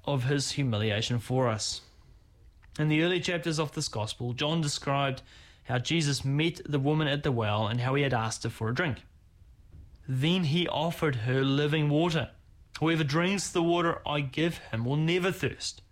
of his humiliation for us. In the early chapters of this gospel, John described how Jesus met the woman at the well and how he had asked her for a drink. Then he offered her living water. Whoever drinks the water I give him will never thirst.